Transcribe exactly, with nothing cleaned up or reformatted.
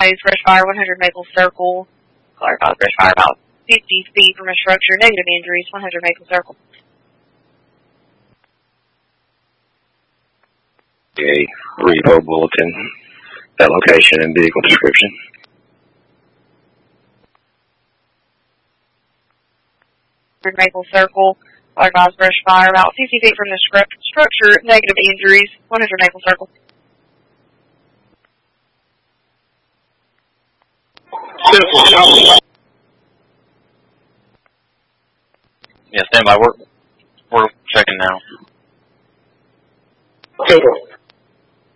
Brush fire, one hundred Maple Circle. Clarify, brush fire about fifty feet from a structure. Negative injuries, one hundred Maple Circle. A repo bulletin, that location and vehicle description. one hundred Maple Circle. Clarify, brush fire about fifty feet from the structure. Negative injuries, one hundred Maple Circle. Yeah, stand by. We're, we're checking now. Central.